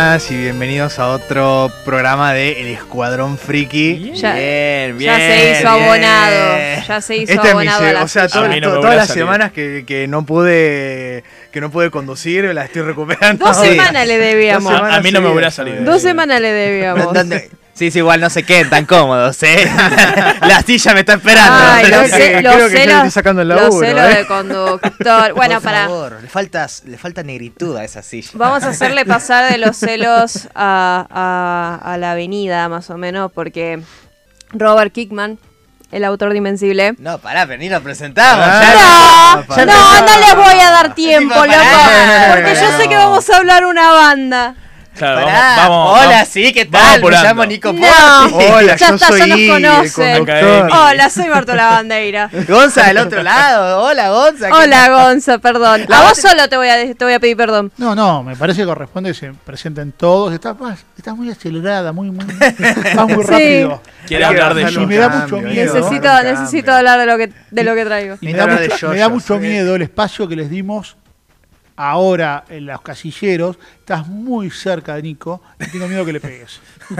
Y bienvenidos a otro programa de El Escuadrón Friki. Ya se hizo abonado. Ya se hizo abonado a la todas las semanas que no pude conducir, las estoy recuperando. 2 semanas le debíamos. A mí no me hubiera salido. 2 semanas le debíamos. Sí, igual no se queden tan cómodos, ¿eh? La silla me está esperando. Ay, los celos de conductor. Bueno, por favor, le falta negritud a esa silla. Vamos a hacerle pasar de los celos a la avenida, más o menos, porque Robert Kirkman, el autor de Invencible... No, pará, vení, lo presentamos. No les voy a dar tiempo, loco. Porque yo sé que vamos a hablar una banda. Claro, hola, sí, ¿qué tal? Me llamo Nico Porti. Hola, ya yo está, soy ya nos conocen. Hola, soy Bartola Bandeira. Gonza del otro lado. Hola, Gonza. Hola, Gonza, perdón. A vos solo te voy a pedir perdón. No, me parece que corresponde que se presenten todos. Estás muy acelerada, vas muy rápido. Quiere hablar de eso. Me da mucho miedo. Necesito hablar de lo que traigo. Me da mucho miedo el espacio que les dimos. Ahora en los casilleros estás muy cerca de Nico y tengo miedo que le pegues.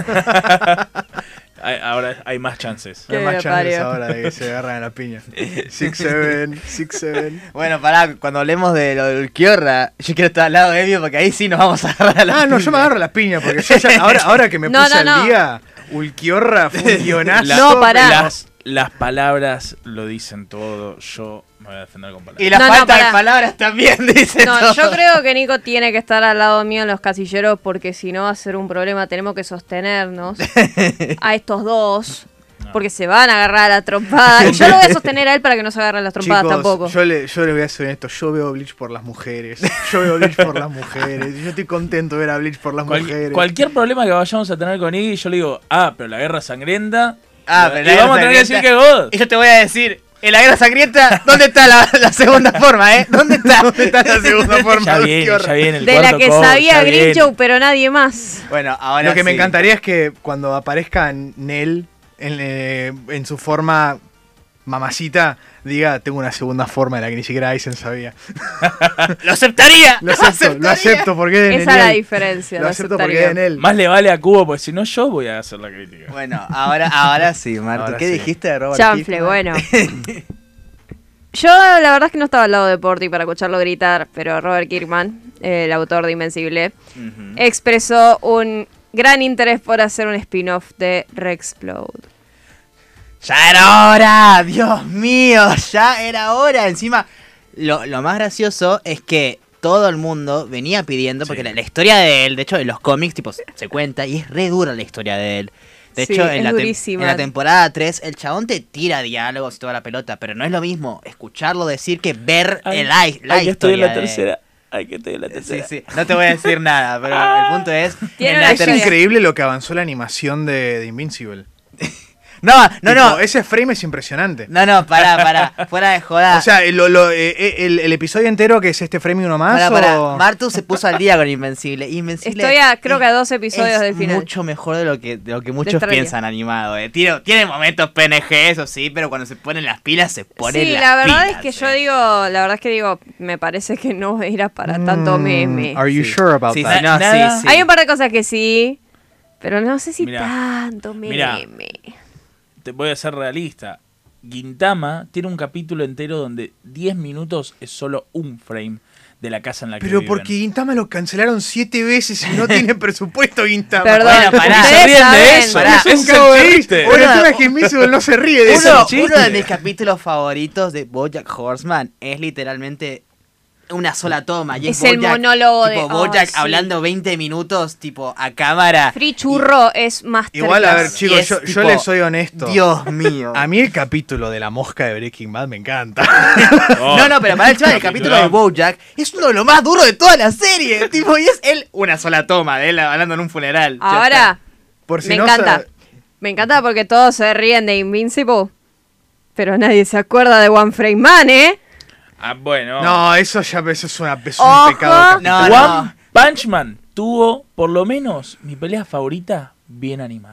Ahora hay más chances. Hay más chances ahora de que se agarran a la piña. 6-7. Bueno, pará, cuando hablemos de lo del Ulquiorra, yo quiero estar al lado de Evio porque ahí sí nos vamos a agarrar a la piña. No, yo me agarro a las piñas porque ahora que me puse al día, Ulquiorra fue un guionazo. No, pará. Las palabras lo dicen todo. Yo me voy a defender con palabras. Y la falta de palabras también dice todo. No, yo creo que Nico tiene que estar al lado mío en los casilleros porque si no va a ser un problema. Tenemos que sostenernos a estos dos. Porque se van a agarrar a la trompada. Y yo lo voy a sostener a él para que no se agarren las trompadas. Chicos, tampoco. Yo les voy a ser honesto. Yo veo Bleach por las mujeres. Yo estoy contento de ver a Bleach por las mujeres. Cualquier problema que vayamos a tener con Iggy, yo le digo, pero la guerra sangrienta. Pero y vamos a tener que decir que God. Y yo te voy a decir, en la guerra sangrienta, ¿dónde está la segunda forma, ¿Dónde está la segunda forma? Ya viene el de la que sabía Grincho, pero nadie más. Bueno, ahora lo que me encantaría es que cuando aparezca Nell en su forma mamacita, diga, tengo una segunda forma de la que ni siquiera Aizen sabía. ¡Lo aceptaría! Lo acepto porque es de Esa es la diferencia. Lo acepto porque es de Nell. Más le vale a Cubo, porque si no yo voy a hacer la crítica. Bueno, ahora sí, Marto. ¿Qué dijiste de Robert Chanfle, Kirkman? bueno. Yo la verdad es que no estaba al lado de Porti para escucharlo gritar, pero Robert Kirkman, el autor de Invencible, expresó un gran interés por hacer un spin-off de Rexplode. ¡Ya era hora! ¡Dios mío! ¡Ya era hora! Encima, lo más gracioso es que todo el mundo venía pidiendo, porque la historia de él, de hecho, en los cómics tipo se cuenta, y es re dura la historia de él. De hecho, en la temporada 3, el chabón te tira diálogos y toda la pelota, pero no es lo mismo escucharlo decir que ver la historia. Hay que estoy en la tercera. Sí. No te voy a decir nada, pero el punto es... Es increíble lo que avanzó la animación de Invincible. No. Ese frame es impresionante. No, pará. Fuera de joda. O sea, el episodio entero que es este frame y uno más. Pará. Martu se puso al día con Invencible. Estoy creo que a 2 episodios del final. Mucho mejor de lo que muchos piensan animado. Tiene momentos PNG, eso sí, pero cuando se ponen las pilas, se ponen las pilas. Sí, la verdad es que digo, me parece que no era para tanto meme. Are you sure about that? Sí. Hay un par de cosas que sí, pero no sé si tanto meme. Te voy a ser realista. Gintama tiene un capítulo entero donde 10 minutos es solo un frame de la casa en la que viven. Pero porque Gintama lo cancelaron 7 veces y no tiene presupuesto Gintama. Perdón, pará. Se ríen de eso. Es un cago de risa. Bueno, el tema es que Invincible no se ríe de eso. Uno de mis capítulos favoritos de BoJack Horseman es literalmente una sola toma. Y es el monólogo de BoJack hablando 20 minutos, tipo, a cámara. Free Churro es más igual, a ver, chicos, yo les soy honesto. Dios mío. A mí el capítulo de la mosca de Breaking Bad me encanta. No, pero para el capítulo de BoJack es uno de los más duros de toda la serie. Tipo, y es él una sola toma de él hablando en un funeral. Ahora, Por si me no encanta. Me encanta porque todos se ríen de Invincible, pero nadie se acuerda de One Frame Man, Bueno. No, eso es un Ojo. pecado. One Punch Man tuvo, por lo menos, mi pelea favorita bien animada.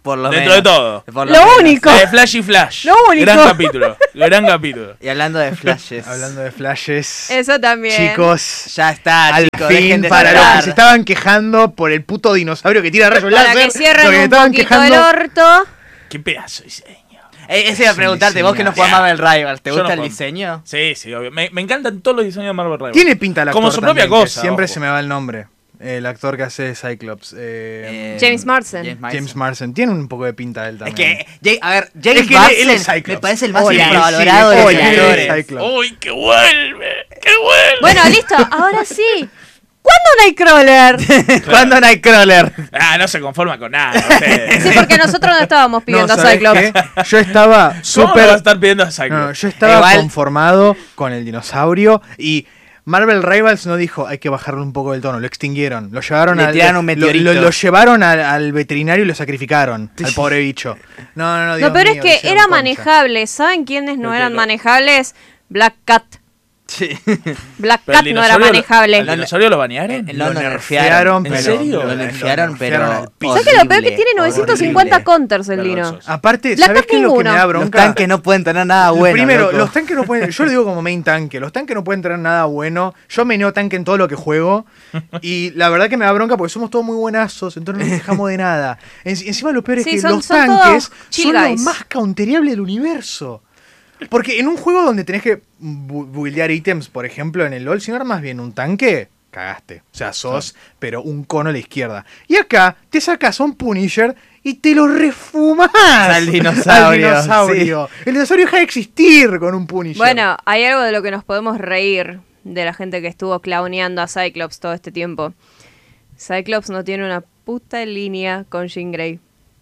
Por lo Dentro menos. de todo. Por Lo menos. único. Flash y Flash. Lo único. Gran capítulo. Gran capítulo. Y hablando de flashes. Hablando de flashes, Eso también. chicos, Ya está, al chicos. dejen fin, de para los llorar. que se estaban quejando por el puto dinosaurio que tira rayos Para láser, que cierren los que un estaban poquito quejando, el orto. Qué pedazo de diseño. Ese iba a preguntarte, vos que no jugás Marvel Rivals, ¿te Yo gusta no el juego. diseño? Sí, sí, obvio. Me encantan todos los diseños de Marvel Rivals. tiene pinta el actor Como su propia también, que cosa, siempre ojo. se me va el nombre. El actor que hace Cyclops. James Marsden. James Marsden. Tiene un poco de pinta él Es también. que, James Es que Marsden él es Cyclops. me parece el más Oye, infravalorado sí, de los oye, él es actores. Cyclops. ¡Uy, que vuelve! ¡Que vuelve! Bueno, listo. Ahora sí. ¿Cuándo Nightcrawler? ¿Cuándo Nightcrawler? Ah, no se conforma con nada. ustedes. Sí, porque nosotros no estábamos pidiendo a ¿sabes Cyclops. qué? Yo estaba ¿Cómo me súper... va a estar pidiendo a Cyclops? No, yo estaba Igual- conformado con el dinosaurio y Marvel Rivals no dijo hay que bajarle un poco del tono, lo extinguieron, lo llevaron Le tiraron un meteorito. lo llevaron al veterinario y lo sacrificaron al pobre bicho. No, Dios Lo peor mío, es que hicieron era concha. manejable. ¿Saben quiénes no Lo que eran lo- manejables? Black Cat. Sí. Black Pero Cat el no era dinosaurio ¿El manejable. dinosaurio lo banearon? Lo Lo nerfearon. nerfearon, ¿En pero- serio? Lo nerfearon, pero. al piso. ¿Sabes que lo peor es que tiene horrible, 950 horrible. counters el Dino? Vergonzoso. Aparte, Black ¿sabes Cat qué es lo que me ninguno. da Los bronca? tanques no pueden tener nada bueno. Primero, loco. los tanques no pueden. Yo lo digo como main tanque. Los tanques no pueden tener nada bueno. Yo meneo tanque en todo lo que juego. Y la verdad que me da bronca porque somos todos muy buenazos. Entonces no nos quejamos de nada. Encima, lo peor es Sí, que son- los son tanques todos chill son guys. lo más counteriable del universo. Porque en un juego donde tenés que buildear ítems, por ejemplo, en el LoL, si no armas bien un tanque, cagaste. O sea, sos, pero un cono a la izquierda. Y acá te sacas a un Punisher y te lo refumás Al dinosaurio, al dinosaurio. El dinosaurio deja de existir con un Punisher. Bueno, hay algo de lo que nos podemos reír de la gente que estuvo clowneando a Cyclops todo este tiempo. Cyclops no tiene una puta línea con Jean Grey.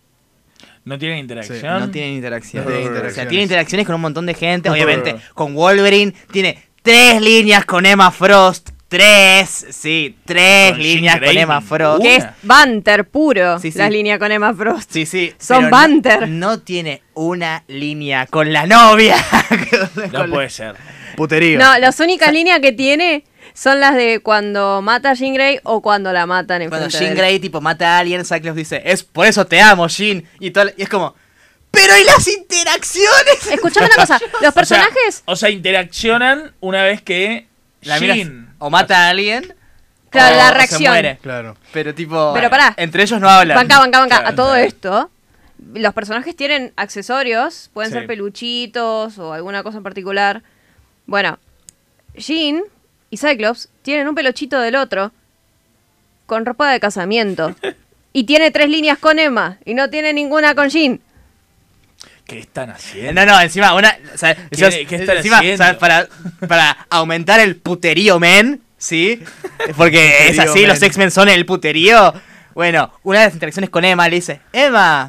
No tienen interacción. Sí, No tienen interacción. No tienen O sea, interacciones. tiene interacciones con un montón de gente. Obviamente, con Wolverine tiene 3 líneas con Emma Frost. 3 Con líneas Jean Grey, con Emma Frost. Una. Que es banter puro, Sí, sí. las líneas con Emma Frost. Sí, sí. Son pero banter. No tiene una línea con la novia. No puede ser. Puterío. No, las únicas líneas que tiene son las de cuando mata a Jean Grey o cuando la matan en Cuando frente Jean de él. Grey tipo mata a alguien, Cyclops dice, es por eso te amo, Jean. Y es como, pero ¿y las interacciones? Escuchame una cosa, los personajes... O sea, interaccionan una vez que La miras, Jean o mata a alguien, Claro, o la se reacción. muere. Claro. Pero tipo, Pero pará. entre ellos no hablan. Banca. Claro, A todo claro. esto, los personajes tienen accesorios, pueden Sí. ser peluchitos o alguna cosa en particular. Bueno, Jean y Cyclops tienen un peluchito del otro con ropa de casamiento. Y tiene 3 líneas con Emma y no tiene ninguna con Jean. ¿Qué están haciendo? No, encima, o sea, ¿Qué están encima, haciendo? o sea, para aumentar el puterío men, ¿sí? Porque es Puterío así, men. los X-Men son el puterío. Bueno, una de las interacciones con Emma le dice, Emma,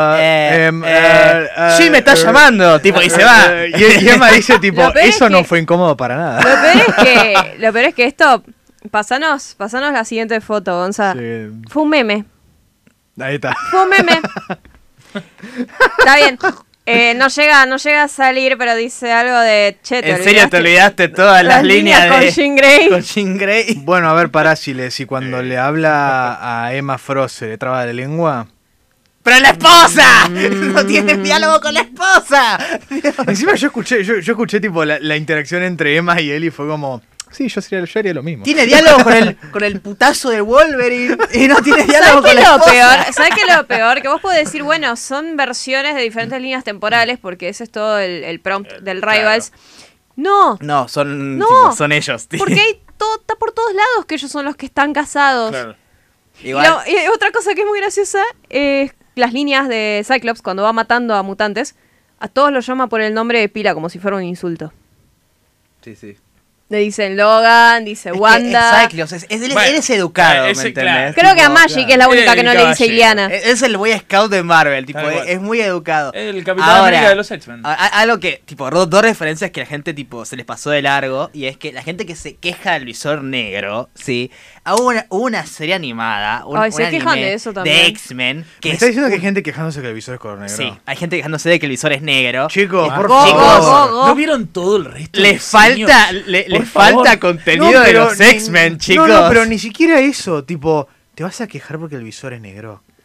sí me está llamando, tipo, y se va. Y Emma dice, tipo, Lo peor es eso no que- fue incómodo para nada. Lo peor es que esto... Pásanos la siguiente foto, Gonza. Sí. Fue un meme. Ahí está. Fue un meme. Está bien. No llega a salir, pero dice algo de che, ¿En serio te olvidaste todas las líneas con de Jean Grey? con Jean Grey? Bueno, a ver, pará, si cuando le habla a Emma Frost se le traba la lengua. ¡Pero la esposa! ¡No tienes diálogo con la esposa! Encima yo escuché tipo la interacción entre Emma y él y fue como, sí, yo haría lo mismo. Tiene diálogo con el putazo de Wolverine y no tiene diálogo ¿Sabes con qué la es lo esposa. peor? ¿Sabes qué es lo peor? Que vos podés decir, bueno, son versiones de diferentes líneas temporales, porque ese es todo el prompt del Rivals. No, No, son, No. tipo, son ellos. tío. porque está por todos lados que ellos son los que están casados. Claro. Igual, Y otra cosa que es muy graciosa es las líneas de Cyclops cuando va matando a mutantes. A todos los llama por el nombre de pila, como si fuera un insulto. sí, sí. Le dicen Logan, dice Es que Wanda. es Cyclops, Bueno, eres educado, ese, ¿me entendés? claro. Creo que a Tipo, Magic es la única El que no le dice caballero. Iliana. Es el Boy Scout de Marvel, tipo, Tal cual. es muy educado. El Capitán América de los X-Men. Algo que, tipo, dos referencias que la gente, tipo, se les pasó de largo, y es que la gente que se queja del visor negro, ¿sí? Hubo una serie animada, Ay, se un quejan anime de eso también. de X-Men, que ¿Me es está diciendo que hay un- gente quejándose que el visor es color negro? Sí, hay gente quejándose de que el visor es negro. Chicos, Ah, por go, favor. go, go. ¿No vieron todo el resto? de Les diseños? falta, Por les favor. falta contenido No, de pero los ni- X-Men, chicos. No, pero ni siquiera eso, tipo, ¿te vas a quejar porque el visor es negro?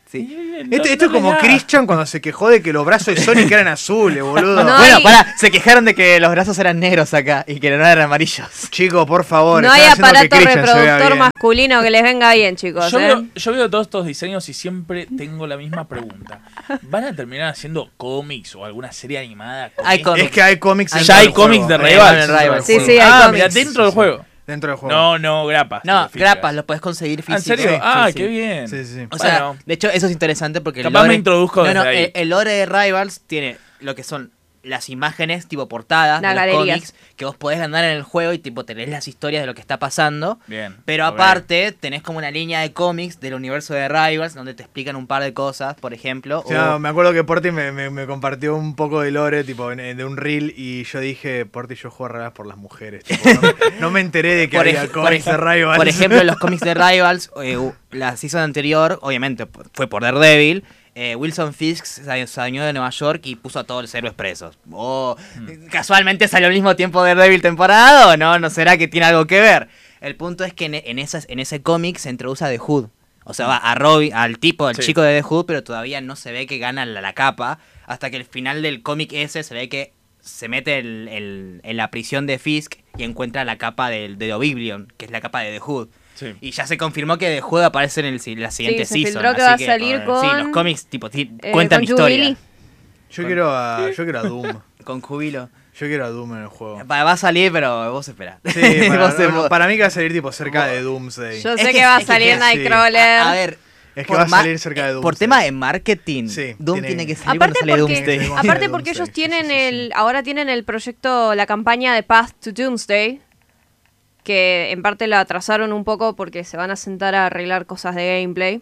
Sí. Esto es como Christian cuando se quejó de que los brazos de Sonic eran azules, boludo. No Bueno, hay- se quejaron de que los brazos eran negros acá y que no eran amarillos. Chico, por favor. No hay están haciendo que aparato Christian se vea reproductor bien. masculino que les venga bien, chicos. Yo veo todos estos diseños y siempre tengo la misma pregunta. ¿Van a terminar haciendo cómics o alguna serie animada? con Hay esto? cómics. Es que hay cómics. Ya dentro hay del cómics juego. de Rivals. Rivals. Sí, sí, hay Ah, cómics. mira, dentro del juego. Dentro del juego. No, grapas. No, tipo físicas. grapas, lo puedes conseguir físico. ¿En serio? Sí, Ah, sí, qué sí. bien. Sí, sí. O sea, Bueno. de hecho, eso es interesante porque Capaz me introduzco desde ahí. el lore de Rivals tiene lo que son las imágenes tipo portadas Las de los galerías. cómics que vos podés andar en el juego y tipo tenés las historias de lo que está pasando. Bien. Pero ok. aparte tenés como una línea de cómics del universo de Rivals donde te explican un par de cosas, por ejemplo. O sea, o- me acuerdo que Porti me compartió un poco de lore, tipo, de un reel, y yo dije, Porti, yo juego Rivals por las mujeres. Tipo, no me enteré de que había cómics de Rivals. por ejemplo, los cómics de Rivals, la season anterior, obviamente fue por Daredevil. Wilson Fisk salió de Nueva York y puso a todos los héroes presos. Casualmente salió al mismo tiempo Daredevil temporada, o no será que tiene algo que ver. El punto es que en ese cómic se introduce a The Hood. O sea, va a Robin, al Sí. chico de The Hood, pero todavía no se ve que gana la capa. Hasta que el final del cómic ese se ve que se mete en la prisión de Fisk y encuentra la capa de Oblivion, que es la capa de The Hood. Sí. Y ya se confirmó que The Hood aparece en la siguiente se season. filtró que así va a salir con... Sí, los cómics tipo cuentan con historia. Jubilee. Yo quiero a Doom. Con júbilo. Yo quiero a Doom en el juego. Va a salir, pero vos esperá. Sí, Vos- para mí que va a salir tipo cerca de Doomsday. Yo Es sé que- que va a es que salir sí. Nightcrawler. A ver, Es que por va a ma- salir cerca de Doomsday. por tema de marketing, Sí, Doom tiene- tiene que salir cuando Aparte sale porque, Doomsday. Sí. aparte porque ellos Doomsday, tienen sí, sí. ahora tienen el proyecto, la campaña de Path to Doomsday, que en parte la atrasaron un poco porque se van a sentar a arreglar cosas de gameplay.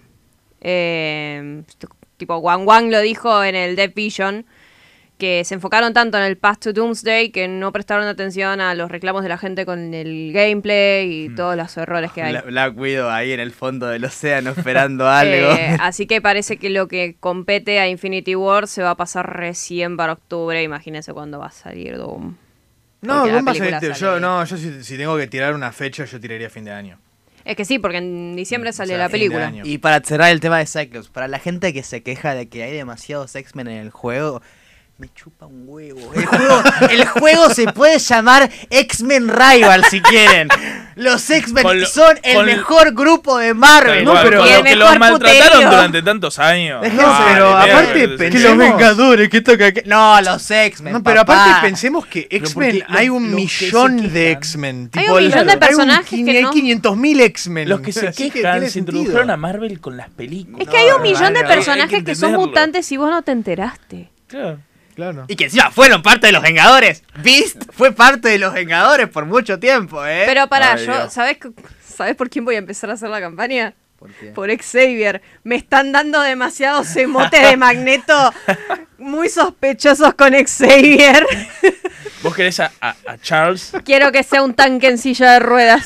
Tipo Wang Wang lo dijo en el Dev Vision, que se enfocaron tanto en el Path to Doomsday que no prestaron atención a los reclamos de la gente con el gameplay y todos los errores que hay. Black Widow ahí en el fondo del océano esperando algo. Así que parece que lo que compete a Infinity War se va a pasar recién para octubre. Imagínense cuándo va a salir Doom. No, Porque la Doom va a película salir. sale- Yo si tengo que tirar una fecha, yo tiraría fin de año. Es que sí, porque en diciembre sale O sea, la fin de película. año. Y para cerrar el tema de Cyclops, para la gente que se queja de que hay demasiados X-Men en el juego, me chupa un huevo. El juego se puede llamar X-Men Rival si quieren. Los X-Men Con lo- son el con- mejor grupo de Marvel. No, pero- con Y lo el que mejor los maltrataron puterío. durante tantos años. Déjense, No, Vale, pero mierda, aparte sí. pensemos- Que los Vengadores, que toca que... No, los X-Men. No, pero papá. aparte pensemos que X-Men porque hay los- un los que se millón de quejan- X-Men. Hay tipo, un millón de hay personajes que hay no- 500.000 X-Men. Los que se Así quejan tiene se sentido. introdujeron a Marvel con las películas. Es que hay un millón de Hay que personajes que son entenderlo. mutantes y vos no te enteraste. Claro. Claro. Y que encima fueron parte de los Vengadores. Beast fue parte de los Vengadores por mucho tiempo, ¿eh? Pero pará, Ay, yo, Dios. ¿sabés por quién voy a empezar a hacer la campaña? ¿Por qué? Por Xavier. Me están dando demasiados emotes de Magneto muy sospechosos con Xavier. ¿Vos querés a Charles? Quiero que sea un tanque en silla de ruedas.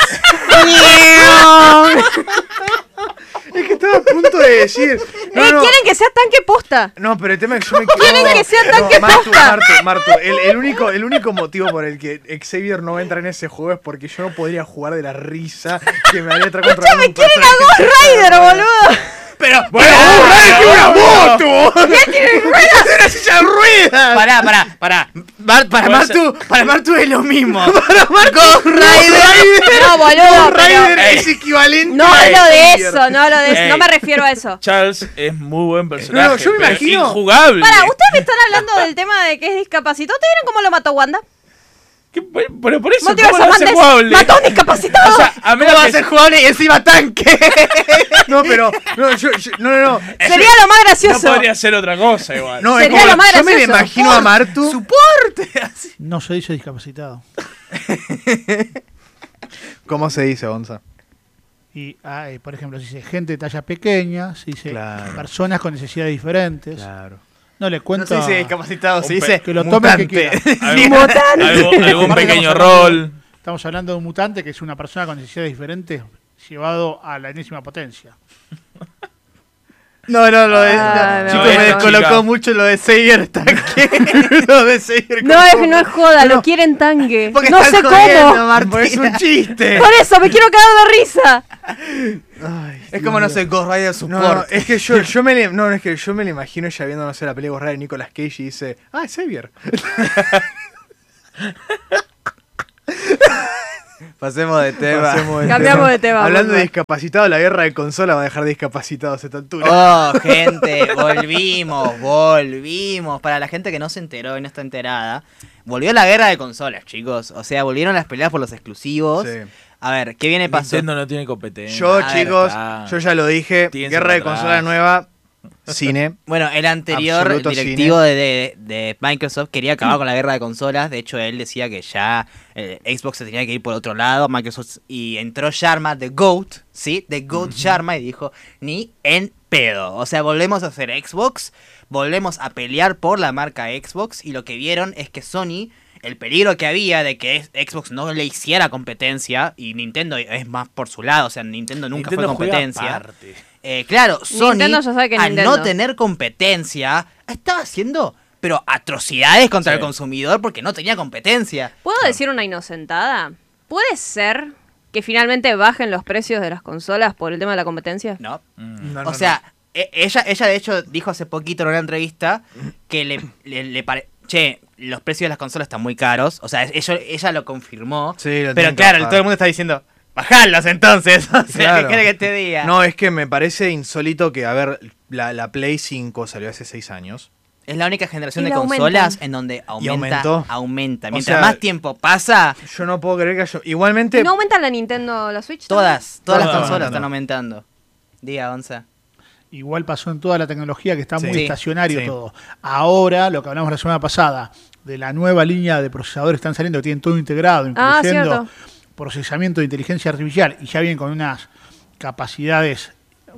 Es que estaba a punto de decir. No, no, Quieren que sea tanque posta. no, pero el tema es que yo me Quieren no, que sea tanque Martu, posta. Martu, el único motivo por el que Xavier no va a entrar en ese juego es porque yo no podría jugar de la risa que me haría traer contra un quieren a Ghost Rider, boludo. Pero tiene una moto. ¿Qué tiene una silla de ruedas? Pará. Para Martu es lo mismo. Ghost Rider. No, boludo. Ghost Rider pero- es equivalente No a hablo de Xavier. eso, no hablo de eso. Ey. No me refiero a eso. Charles es muy buen personaje. No, yo me pero imagino- injugable. Para, ustedes me están hablando del tema de que es discapacitado. ¿Ustedes vieron cómo lo mató Wanda? Pero por eso, Multiverso ¿cómo lo hace Madness jugable? mató a un discapacitado. O sea, a menos ¿Cómo va a que ser jugable y encima tanque? No, pero no. Sería lo más no gracioso. podría ser otra cosa igual. No, es Sería como- lo más yo me lo gracioso. imagino a Martu. No se dice discapacitado. ¿Cómo se dice, Gonza? Y, por ejemplo, se dice gente de talla pequeña, se dice Claro. personas con necesidades diferentes. Claro. No le No cuento. se dice discapacitado, se dice que lo tome el que mutante. quiera. Algún Aparte pequeño estamos hablando- rol. Estamos hablando de un mutante que es una persona con necesidades diferentes llevado a la enésima potencia. No, lo de. Ah, no. Chicos, me Esta descolocó chica. mucho lo de Xavier Tanque. Lo de Xavier No, es que no es joda, lo quieren tanque. Porque No están sé jodiendo, cómo. Martín. Porque es un chiste. Por eso, me quiero cagar de risa. Ay, Es como, no sé, Ghost Rider no, Support. es que yo me le, no, es que yo me lo imagino ella viendo, no sé, la película de Nicolas Cage y dice, ah, es Xavier. Pasemos de tema. Pasemos Cambiamos de tema, Hablando de Bomba. discapacitados, la guerra de consola va a dejar discapacitados a esta altura. Oh, gente, volvimos. Para la gente que no se enteró y no está enterada, volvió la guerra de consolas, chicos. O sea, volvieron las peleas por los exclusivos. Sí. A ver, ¿qué viene pasando? Nintendo no tiene competencia. Yo, a ver, chicos, está. yo ya lo dije, Tienen guerra de atrás. consola nueva, cine. Bueno, el anterior Absoluto directivo de Microsoft quería acabar con la guerra de consolas. De hecho, él decía que ya Xbox se tenía que ir por otro lado. Microsoft, y entró Sharma, The GOAT, ¿sí? The GOAT Sharma, y dijo, ni en pedo. O sea, volvemos a hacer Xbox, volvemos a pelear por la marca Xbox. Y lo que vieron es que Sony, el peligro que había de que Xbox no le hiciera competencia, y Nintendo es más por su lado, o sea, Nintendo nunca Nintendo fue juega competencia. aparte. Claro, Sony, Nintendo ya sabe que al Nintendo. no tener competencia, estaba haciendo, pero atrocidades contra Sí. el consumidor porque no tenía competencia. ¿Puedo decir una inocentada? ¿Puede ser que finalmente bajen los precios de las consolas por el tema de la competencia? No. No, O sea, ella de hecho dijo hace poquito en una entrevista que che, los precios de las consolas están muy caros. O sea, ella lo confirmó. Sí, lo pero tienen que claro, bajar. todo el mundo está diciendo, bajarlos entonces. O sea, Claro. ¿qué quiere que te diga? No, es que me parece insólito que, a ver, la Play 5 salió hace 6 años. Es la única generación Y de la consolas aumentan. en donde Y aumentó. aumenta. O Mientras sea, más tiempo pasa, Yo no puedo creer que haya... Igualmente... ¿No aumenta la Nintendo, la Switch? todas las Todas consolas aumentan. están aumentando. Diga, Onza. Igual pasó en toda la tecnología que está muy Sí. estacionario Sí. todo. Ahora, lo que hablamos la semana pasada, de la nueva línea de procesadores que están saliendo, que tienen todo integrado, Ah, incluyendo cierto. procesamiento de inteligencia artificial, y ya vienen con unas capacidades,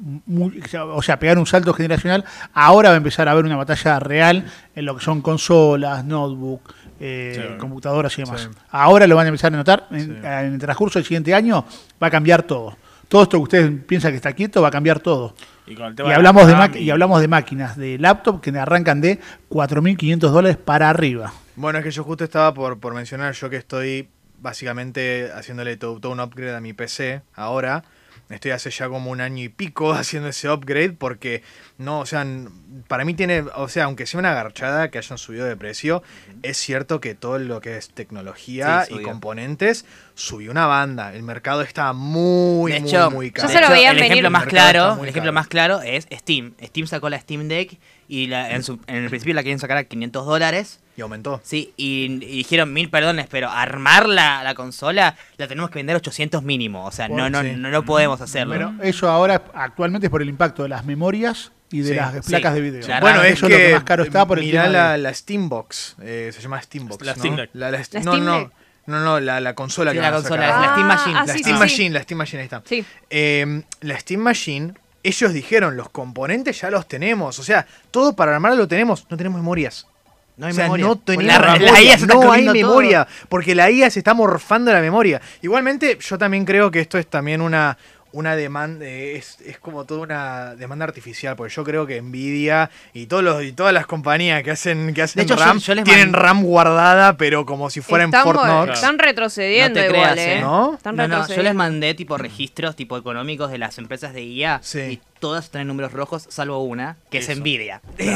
o sea, pegar un salto generacional. Ahora va a empezar a haber una batalla real en lo que son consolas, notebook, computadoras y demás. Sí. Ahora lo van a empezar a notar. En Sí. el transcurso del siguiente año va a cambiar todo. Todo esto que ustedes piensan que está quieto va a cambiar todo. Y, con el tema Y de hablamos de, la RAM y hablamos de máquinas, de laptop que arrancan de $4.500 para arriba. Bueno, es que yo justo estaba por mencionar, yo que estoy básicamente haciéndole todo un upgrade a mi PC ahora. Estoy hace ya como un año y pico haciendo ese upgrade porque no, o sea, para mí tiene, o sea, aunque sea una garchada que hayan subido de precio, es cierto que todo lo que es tecnología Sí, y subió. componentes subió una banda. El mercado está muy, De hecho, muy Yo caro. se lo veía el venir. ejemplo más El mercado está claro, muy el ejemplo caro. más claro es Steam. Steam sacó la Steam Deck y en el principio la quieren sacar a $500. Y aumentó. Sí, y dijeron 1000 perdones, pero armar la consola la tenemos que vender 800 mínimo. O sea, Bueno, no sí. podemos hacerlo. Pero eso ahora actualmente es por el impacto de las memorias y de Sí, las sí. placas de video. Claro. Bueno, es eso que, es lo que más caro está por el mirá tema de- la Steambox, se llama Steambox, La ¿no? Steam Deck. La ¿La no, Steam no, Deck? no, la consola Sí, que la van a consola, sacar. es la Steam Machine. La sí, Steam sí, Machine, la Steam Machine, ahí está. Sí. La Steam Machine, ellos dijeron, los componentes ya los tenemos, o sea, todo para armarlo lo tenemos, no tenemos memorias. No hay O sea, memoria. no Pues tenemos la memoria, IA se está no hay comiendo todo. memoria, porque la IA se está morfando la memoria. Igualmente, yo también creo que esto es también una demanda, es como toda una demanda artificial, porque yo creo que Nvidia y todas las compañías que hacen De hecho, RAM yo les tienen mand- RAM guardada, pero como si fuera en Fort Knox. Están retrocediendo No te igual, creas, ¿no? Están No, retrocediendo. yo les mandé tipo registros tipo económicos de las empresas de IA Sí. y todas traen números rojos, salvo una, que Eso. es Nvidia.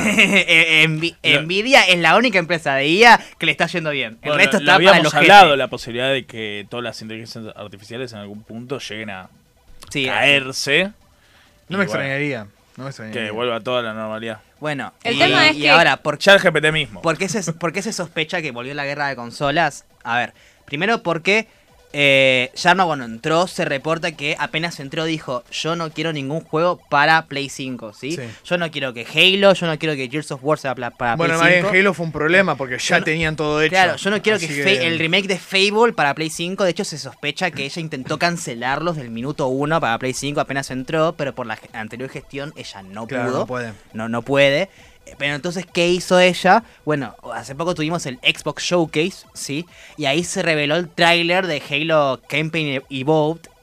Nvidia es la única empresa de IA que le está yendo bien. El Bueno, resto lo está para habíamos los hablado, la posibilidad de que todas las inteligencias artificiales en algún punto lleguen a Sí, No caerse. y me bueno, extrañaría. No me extrañaría. que vuelva toda la normalidad. Bueno, El y, tema es y que- ahora, ¿por Ya el GPT mismo. ¿Por qué se sospecha que volvió la guerra de consolas? A ver, primero porque Sharma cuando entró se reporta que apenas entró dijo, yo no quiero ningún juego para Play 5, ¿sí? Sí. Yo no quiero que Halo, yo no quiero que Gears of War sea para Bueno, más Play bien 5. Halo fue un problema porque ya Yo no- tenían todo hecho. Claro, yo no quiero Así que el remake de Fable para Play 5, de hecho se sospecha que ella intentó cancelarlos del minuto 1 para Play 5 apenas entró, pero por la anterior gestión ella no Claro, pudo. no puede. No puede. Pero entonces, ¿qué hizo ella? Bueno, hace poco tuvimos el Xbox Showcase, ¿sí? Y ahí se reveló el tráiler de Halo Campaign Evolved.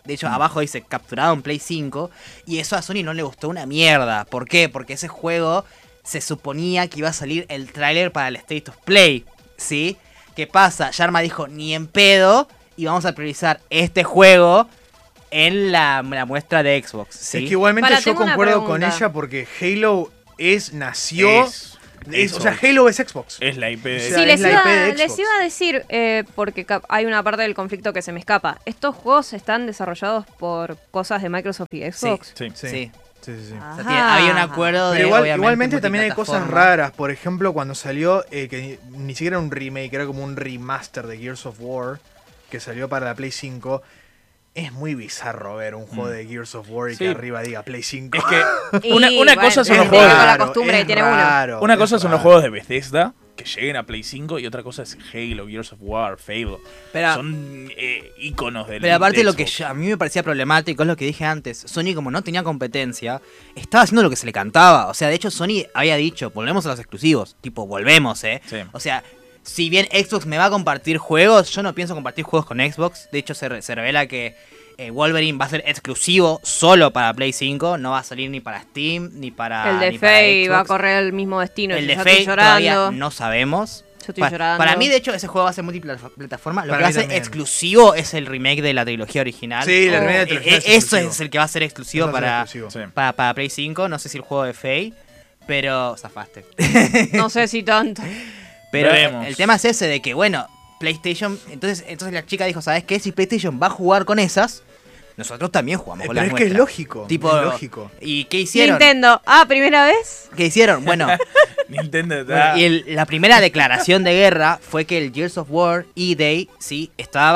De hecho, abajo dice capturado en Play 5. Y eso a Sony no le gustó una mierda. ¿Por qué? Porque ese juego se suponía que iba a salir el tráiler para el State of Play. ¿Sí? ¿Qué pasa? Sharma dijo, ni en pedo. Y vamos a priorizar este juego en la muestra de Xbox. ¿Sí? Es que igualmente Para, yo tengo una concuerdo con pregunta. ella porque Halo nació... Es o sea, Xbox. Halo es Xbox. Es la IP de O sea, Sí, es les la iba, IP de les Xbox. iba a decir, porque hay una parte del conflicto que se me escapa. ¿Estos juegos están desarrollados por cosas de Microsoft y Xbox? Sí. Sí. Sí. Sí, sí, sí. O sea, había un acuerdo de. Pero obviamente, igualmente también hay cosas multiplataforma. raras. Por ejemplo, cuando salió, que ni siquiera era un remake, era como un remaster de Gears of War, que salió para la Play 5. Es muy bizarro ver un juego de Gears of War y que Sí. arriba diga Play 5. Es que Y, una bueno, cosa son es los juegos con de, la costumbre que tiene uno. una cosa son los juegos de Bethesda que lleguen a Play 5 y otra cosa es Halo, Gears of War, Fable. Pero- son íconos del Pero aparte de lo que Xbox. a mí me parecía problemático es lo que dije antes. Sony como no tenía competencia, estaba haciendo lo que se le cantaba. O sea, de hecho Sony había dicho, volvemos a los exclusivos. Tipo, volvemos, Sí. O sea, si bien Xbox me va a compartir juegos, yo no pienso compartir juegos con Xbox. De hecho, se revela que Wolverine va a ser exclusivo solo para Play 5. No va a salir ni para Steam, ni para El de ni para Faye va a Xbox. correr el mismo destino. El yo de ya estoy Faye llorando. todavía no sabemos. Yo estoy llorando. Para mí, de hecho, ese juego va a ser multiplataforma. Lo Para que va a mí ser también. exclusivo es el remake de la trilogía original. Sí, la Oh. remake de trilogía es Eso exclusivo. es el que va a ser exclusivo Eso va a ser para, exclusivo. Sí. para Play 5. No sé si el juego de Faye, pero zafaste. No sé si tanto. Pero Veremos. el tema es ese de que, bueno, PlayStation... Entonces la chica dijo, ¿sabes qué? Si PlayStation va a jugar con esas, nosotros también jugamos con Pero las es que es nuestras. lógico. Tipo, es lógico. ¿Y qué hicieron? Nintendo. Ah, ¿primera vez? ¿Qué hicieron? Bueno, Nintendo está... y la primera declaración de guerra fue que el Gears of War E-Day, sí,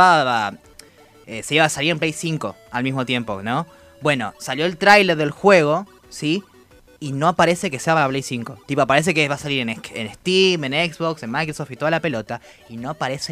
se iba a salir en Play 5 al mismo tiempo, ¿no? Bueno, salió el tráiler del juego, ¿sí? Y no aparece que sea para Play 5. Tipo, aparece que va a salir en Steam, en Xbox, en Microsoft y toda la pelota. Y no aparece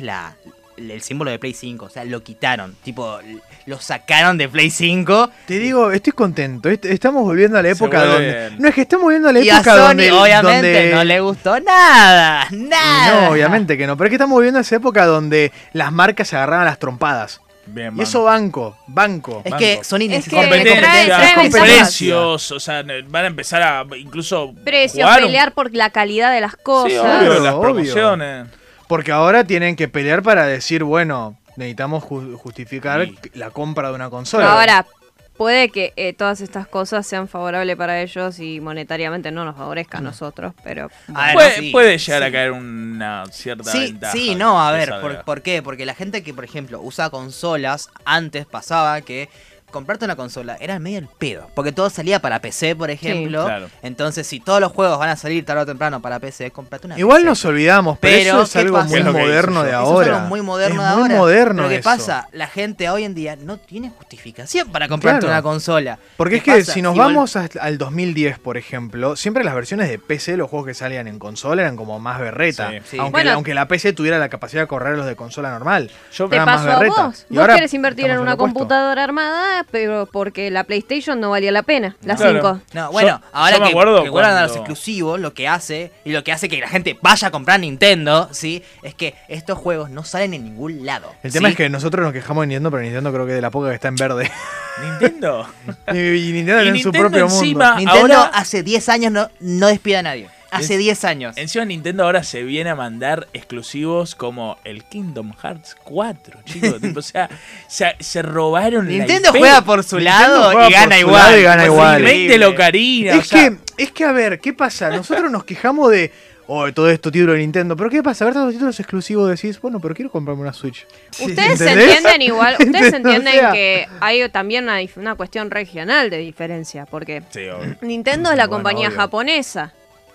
el símbolo de Play 5. O sea, lo quitaron. Tipo, lo sacaron de Play 5. Te digo, estoy contento. Estamos volviendo a la época vuelve donde. el- No, es que estamos volviendo a la Y a época Sony, donde. obviamente, donde- no le gustó nada. Nada. No, obviamente que no. Pero es que estamos volviendo a esa época donde las marcas se agarraban a las trompadas. Bien, Y eso banco. Es Banco. que Sony necesita que tener competencia, trae ventajas. precios, o sea, van a empezar a incluso Precio, jugar un- pelear por la calidad de las Sí, cosas. obvio, Obvio, las obvio. promociones. Porque ahora tienen que pelear para decir, bueno, necesitamos justificar Sí. la compra de una consola. Ahora, puede que todas estas cosas sean favorables para ellos y monetariamente no nos favorezca a nosotros, pero... A ver, Puede, sí, puede llegar sí. a caer una cierta Sí, ventaja. sí, no, a de ver, salga. ¿por qué? Porque la gente que, por ejemplo, usa consolas, antes pasaba que comprarte una consola era medio el pedo. Porque todo salía para PC, por ejemplo. claro. Entonces, si todos los juegos van a salir tarde o temprano para PC, comprate una Igual PC. nos olvidamos, pero, Pero, eso es ¿qué algo pasa? muy Es lo que moderno hice de yo. Eso ahora. es algo muy moderno es de ahora. muy moderno Pero ¿qué eso. pasa? La gente hoy en día no tiene justificación para comprarte Claro. una consola. Porque es ¿Qué que pasa? si nos Si vamos al 2010, por ejemplo, siempre las versiones de PC, los juegos que salían en consola eran como más berreta. Sí. Sí. Aunque, Bueno. aunque la PC tuviera la capacidad de correr los de consola normal. Yo ¿Te Era más pasó a berreta. vos? Y Vos ahora querés invertir en estamos una lo opuesto. computadora armada, pero porque la PlayStation no valía la pena, la Claro. 5. No, bueno, Yo- ahora yo me que acuerdo vuelvan a los cuando- exclusivos, lo que hace que la gente vaya a comprar Nintendo, ¿sí? Es que estos juegos no salen en ningún lado. El tema ¿sí? es que nosotros nos quejamos de Nintendo, pero Nintendo creo que es de la poca que está en verde. Nintendo. y Nintendo Y está en su Nintendo propio encima- mundo. Nintendo ahora- hace 10 años no despide a nadie. Hace 10 años. Encima Nintendo ahora se viene a mandar exclusivos como el Kingdom Hearts 4, chicos. Tipo, o sea, se robaron Nintendo la IP. juega por su Nintendo lado juega y por gana su igual. lado y gana Es igual. increíble. Mente Locarina. Es que, a ver, ¿qué pasa? Nosotros nos quejamos de todo esto título de Nintendo, pero ¿qué pasa? A ver, tantos títulos exclusivos decís, bueno, pero quiero comprarme una Switch. Ustedes ¿Entendés? entienden igual, ustedes O entienden sea, que hay también una cuestión regional de diferencia, porque Sí, obvio. Nintendo es la Bueno, compañía obvio. japonesa.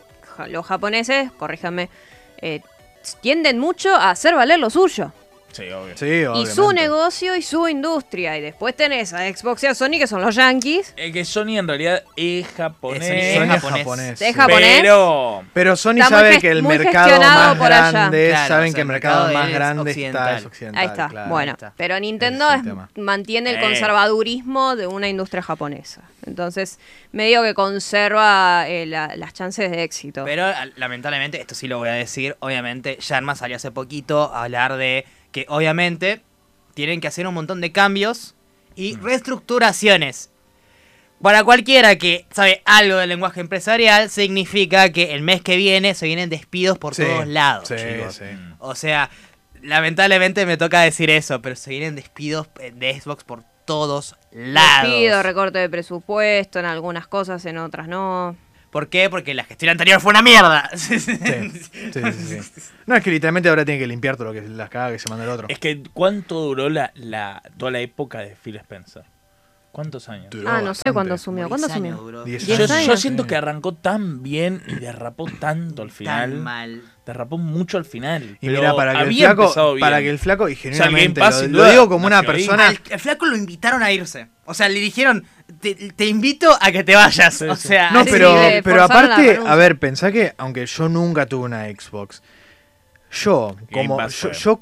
Los japoneses, corríjame, tienden mucho a hacer valer lo suyo. Sí, obvio. Sí, Y obviamente. su negocio y su industria. Y después tenés a Xbox y a Sony, que son los yankees. Que Sony en realidad es japonés. Sony Sony es japonés. japonés. ¿Es sí. japonés? Pero Pero Sony Está sabe muy que el muy mercado gestionado más por allá. grande, Claro, saben o sea, que el el mercado mercado más es grande occidental. es occidental. Ahí está. claro. Bueno, está. pero Nintendo Ese es el tema. mantiene el conservadurismo de una industria japonesa. Entonces, medio que conserva las chances de éxito. Pero lamentablemente, esto sí lo voy a decir, obviamente, Sharma salió hace poquito a hablar de que obviamente tienen que hacer un montón de cambios y reestructuraciones. Para cualquiera que sabe algo del lenguaje empresarial, significa que el mes que viene se vienen despidos por Sí, todos lados, sí, chicos. sí. O sea, lamentablemente me toca decir eso, pero se vienen despidos de Xbox por todos lados. Despido, recorte de presupuesto en algunas cosas, en otras no. ¿Por qué? Porque la gestión anterior fue una mierda. Sí, sí. No, es que literalmente ahora tiene que limpiar todo lo que las cagas que se manda el otro. Es que ¿cuánto duró toda la época de Phil Spencer? ¿Cuántos años? Duró No sé bastante. cuándo asumió. ¿Cuándo 10 años asumió? duró. 10 Yo, ¿10 yo años? siento que arrancó tan bien y derrapó tanto al final. Tan mal. Derrapó mucho al final. Y pero mira, para que había empezado el bien. flaco, y O sea, el genuinamente, Game Pass, sin lo duda, digo como una nació ahí. persona. El flaco lo invitaron a irse. O sea, le dijeron, te invito a que te vayas. Sí, o sí. sea, No, Sí, pero, le pero forzaron la aparte, renuncia. a ver, pensá que aunque yo nunca tuve una Xbox, yo como Pass fue. yo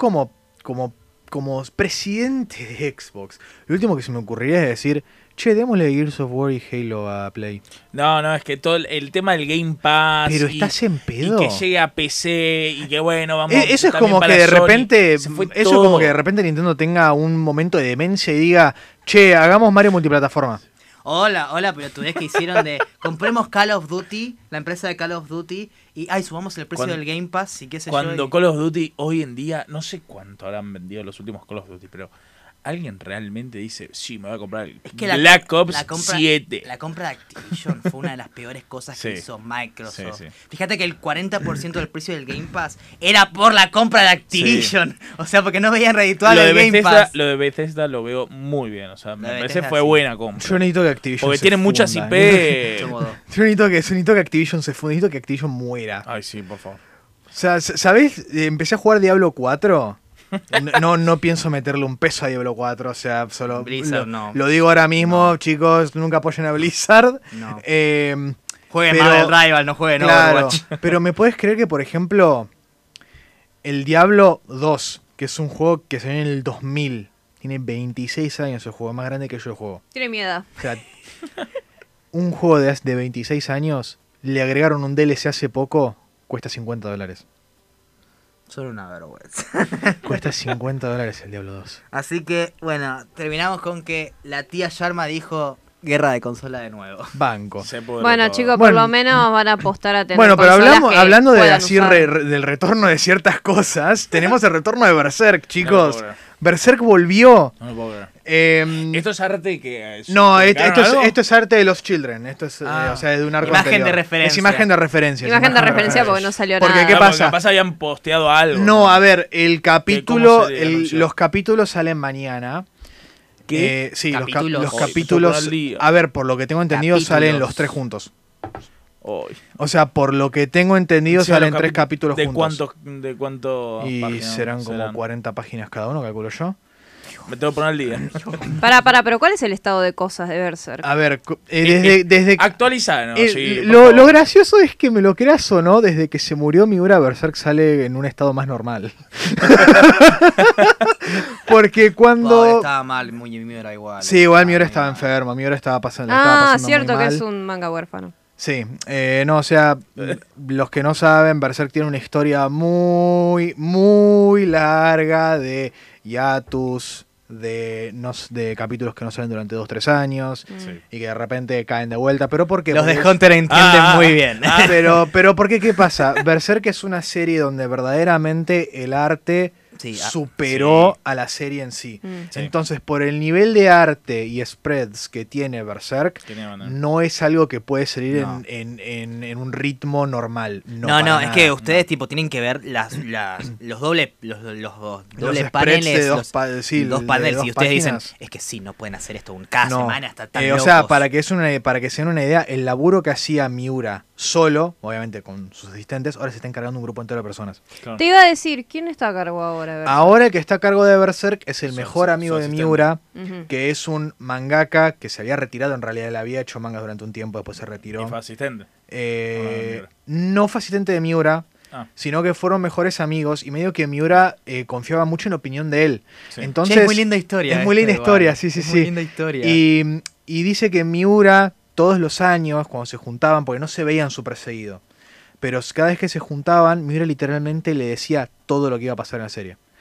como presidente de Xbox, lo último que se me ocurriría es decir, che, démosle Gears of War y Halo a Play. No, es que todo el tema del Game Pass. Pero y- estás en pedo. Y que llegue a PC y que bueno, vamos. Eso es también como para que de Sony. repente, Se fue eso es todo. como que de repente Nintendo tenga un momento de demencia y diga, che, hagamos Mario multiplataforma. Hola, pero tú ves que hicieron de compremos Call of Duty, la empresa de Call of Duty, y subamos el precio Cuando- del Game Pass y qué sé Cuando yo. y- Call of Duty hoy en día, no sé cuánto habrán vendido los últimos Call of Duty, pero alguien realmente dice, sí, me voy a comprar el Es que Black Ops la compra, 7. La compra de Activision fue una de las peores cosas que Sí. hizo Microsoft. Sí, sí. Fíjate que el 40% del precio del Game Pass era por la compra de Activision. O sea, porque no veían redituable Lo el de, Game Bethesda, Pass. lo de Bethesda lo veo muy bien, o sea, me de parece Bethesda fue sí. buena compra. Yo necesito que Activision Porque se tienen muchas funda, IP. Mucho modo. Yo necesito que Activision se funda, necesito que Activision muera. Ay, sí, por favor. O sea, ¿sabés? Empecé a jugar Diablo 4. No pienso meterle un peso a Diablo 4. O sea, solo. Blizzard, no. Lo digo ahora mismo, chicos, nunca apoyen a Blizzard. No. pero- Jueguen Marvel Rival, no jueguen Claro, Overwatch. pero me puedes creer que, por ejemplo, el Diablo 2, que es un juego que salió en el 2000, tiene 26 años el juego, más grande que yo el juego. Tiene miedo. O sea, un juego de 26 años, le agregaron un DLC hace poco, cuesta $50. Solo una vergüenza. Cuesta $50 el Diablo 2. Así que, bueno, terminamos con que la tía Sharma dijo guerra de consola de nuevo. Banco. Se pudre Bueno, todo. chicos, por Bueno. lo menos van a apostar a tener Bueno, pero consolas que hablando de puedan así usar. del retorno de ciertas cosas, tenemos el retorno de Berserk, chicos. No lo puedo creer. Berserk volvió. No lo puedo creer. Esto Esto es arte que... no, ¿te esto, pegaron algo? esto es arte de los Children. Esto es, Ah. o sea, de un arco Imagen anterior. de referencia. Es imagen de referencia. es Imagen de referencia porque no salió Porque, nada. ¿qué Ah, pasa? Capaz habían posteado algo. No, a ver, el capítulo, ¿Cómo se anunció? los capítulos salen mañana. ¿Qué? Sí, Capítulos. los Hoy, capítulos. por al día. A ver, por lo que tengo entendido, Capítulos. salen los 3 juntos. Hoy. O sea, por lo que tengo entendido, Sí, salen los 3 capítulos ¿De juntos. ¿De cuánto? Y páginas serán como 40 páginas cada uno, calculo yo. Me tengo que poner al día. Para, pero ¿cuál es el estado de cosas de Berserk? A ver, desde Actualizanos. sí, por lo favor. gracioso es que me lo creas o no, desde que se murió Miura, Berserk sale en un estado más normal. Porque cuando... Estaba mal, Miura era igual. Sí, igual Miura estaba enfermo, Miura estaba pasando, la estaba Ah, pasando cierto muy que mal. es un manga huérfano. Sí, no, o sea, los que no saben, Berserk tiene una historia muy, muy larga de hiatus, de capítulos que no salen durante 2-3 años Sí. y que de repente caen de vuelta. ¿Pero por qué? Los de Porque- Hunter entienden muy bien. Pero ¿por qué? ¿Qué pasa? Berserk es una serie donde verdaderamente el arte Sí, superó sí. a la serie en sí. Mm. Sí. Entonces, por el nivel de arte y spreads que tiene Berserk, Tiene banda. no es algo que puede salir No. en un ritmo normal. No, No, para es nada. que ustedes tipo tienen que ver los doble Los doble spreads paneles, de dos los sí, dos de paneles dos y ustedes páginas. dicen, es que sí, no pueden hacer esto cada No. semana hasta tan O sea, locos. para que se den una idea, el laburo que hacía Miura solo, obviamente con sus asistentes, ahora se está encargando un grupo entero de personas. Claro. Te iba a decir, ¿quién está a cargo ahora? de Berserk? Ahora el que está a cargo de Berserk es el Su- mejor su- amigo su de asistente. Miura, Ujú. que es un mangaka que se había retirado, en realidad él había hecho mangas durante un tiempo, después se retiró. Y fue asistente. No fue asistente de Miura, Ah. sino que fueron mejores amigos y medio que Miura confiaba mucho en la opinión de él. Sí. Entonces, Che, es muy linda historia. es muy linda esto, historia, igual. sí, sí, Es sí. muy linda historia. Y dice que Miura, todos los años, cuando se juntaban, porque no se veían súper seguido, pero cada vez que se juntaban, Miura literalmente le decía todo lo que iba a pasar en la serie.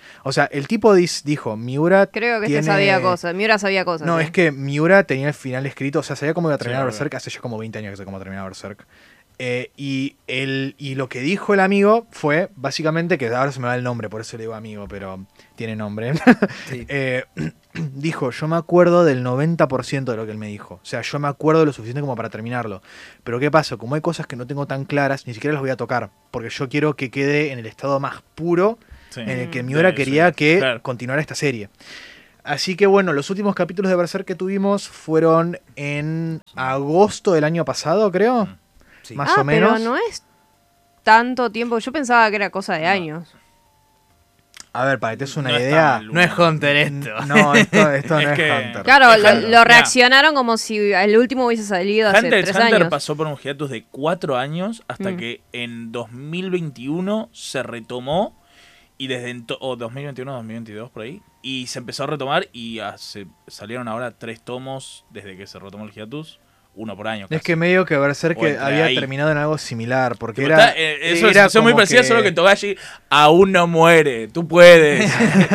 O sea, el tipo dijo, Miura Creo que tiene... sabía cosas. Miura sabía cosas. No, ¿eh? es que Miura tenía el final escrito, o sea, sabía cómo iba a terminar Sí, Berserk, hace ya como 20 años que sé cómo terminaba Berserk. Y lo que dijo el amigo fue, básicamente, que ahora se me va el nombre, por eso le digo amigo, pero tiene nombre. Sí. Dijo, yo me acuerdo del 90% de lo que él me dijo. O sea, yo me acuerdo lo suficiente como para terminarlo. Pero ¿qué pasa? Como hay cosas que no tengo tan claras, ni siquiera las voy a tocar. Porque yo quiero que quede en el estado más puro Sí. en el que Miura Sí, quería sí, que claro. continuara esta serie. Así que bueno, los últimos capítulos de Berserk que tuvimos fueron en agosto del año pasado, creo. Sí. Más o pero menos. no es tanto tiempo. Yo pensaba que era cosa de años. A ver, para que te des una No está idea. mal. No es Hunter esto. No, esto no Es es que- Hunter. Claro, Es Hunter. lo Mirá. reaccionaron como si el último hubiese salido hace Hunter 3 x Hunter años. pasó por un hiatus de 4 años hasta Mm. que en 2021 se retomó y desde o 2021 2022 por ahí y se empezó a retomar y salieron ahora 3 tomos desde que se retomó el hiatus, uno por año. Es casi. que medio que Berserk O entre había ahí. terminado en algo similar, porque Tipo, era... es era una situación muy como parecida, solo que Togashi aún no muere. Tú puedes.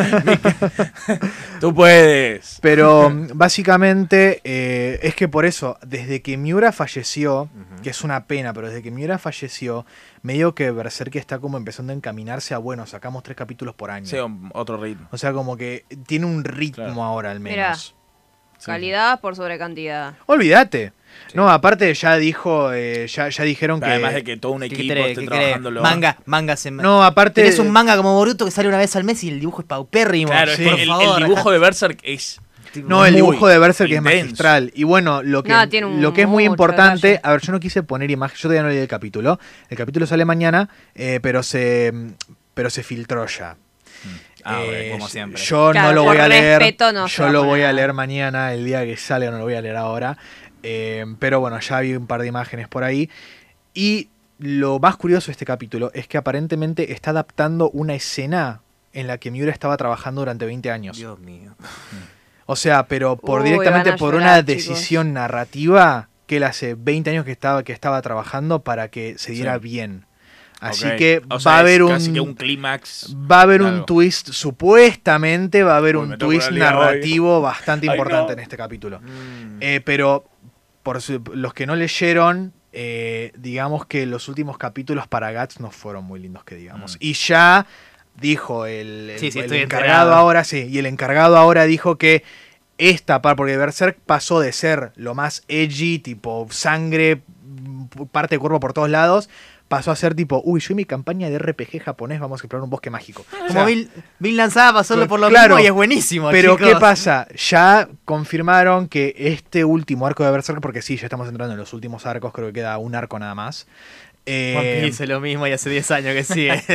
Tú puedes. Pero básicamente es que por eso, desde que Miura falleció, que es una pena, pero desde que Miura falleció, medio que Berserk está como empezando a encaminarse a, bueno, sacamos 3 capítulos por año. Sí, otro ritmo. O sea, como que tiene un ritmo Claro. ahora al menos. Mirá. Sí. Calidad por sobre cantidad. Olvídate. Sí. No, aparte ya dijo, ya dijeron que... Además de que todo un ¿Qué equipo querés? esté ¿Qué querés? trabajándolo. Manga No, aparte... Tenés un manga como Boruto que sale una vez al mes y el dibujo es paupérrimo. Claro, Sí. es por que favor. el dibujo de Berserk es. No, el muy dibujo de Berserk es intenso. magistral. Y bueno, lo No, tiene un que es muy mucho importante... detalle. A ver, yo no quise poner imagen... Yo todavía no leí el capítulo. El capítulo sale mañana, pero se filtró ya. Bueno, como siempre. Yo Claro, no lo por voy a leer. respeto no se Yo va a lo poner voy a nada. leer mañana, el día que salga, no lo voy a leer ahora. Pero bueno, ya vi un par de imágenes por ahí. Y lo más curioso de este capítulo es que aparentemente está adaptando una escena en la que Miura estaba trabajando durante 20 años. Dios mío. O sea, pero Uy, directamente van a por llorar, una chicos. decisión narrativa que él hace 20 años que estaba trabajando para que se diera Sí. bien. Así Ok. que O sea, va a haber es casi que un un clímax. va a haber un largo. twist, supuestamente va a haber Uy, un me tengo twist una liga hoy. narrativo bastante Ay, importante no. en este capítulo. Mm. Pero los que no leyeron, digamos que los últimos capítulos para Guts no fueron muy lindos, que digamos. Y ya dijo el Sí, sí, el estoy encargado enterado. ahora, sí, y el encargado ahora dijo que esta parte, porque Berserk pasó de ser lo más edgy, tipo sangre, parte de cuerpo por todos lados, pasó a ser tipo, uy, yo y mi campaña de RPG japonés vamos a explorar un bosque mágico. O sea, Como Vinland Saga pasó por lo claro, mismo y es buenísimo, pero chicos. ¿qué pasa? Ya confirmaron que este último arco de Berserk, porque sí, ya estamos entrando en los últimos arcos, creo que queda un arco nada más. One Piece es lo mismo y hace 10 años que sigue.